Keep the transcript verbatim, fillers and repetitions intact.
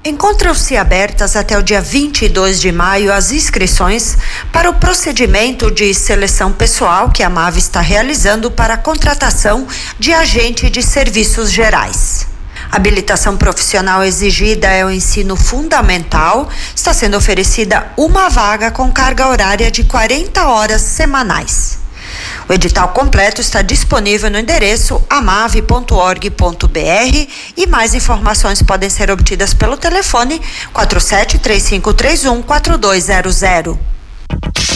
Encontram-se abertas até o dia vinte e dois de maio as inscrições para o procedimento de seleção pessoal que a Mave está realizando para a contratação de agente de serviços gerais. A habilitação profissional exigida é o ensino fundamental. Está sendo oferecida uma vaga com carga horária de quarenta horas semanais. O edital completo está disponível no endereço amave ponto org ponto br e mais informações podem ser obtidas pelo telefone quatro sete três cinco três um quatro dois zero zero.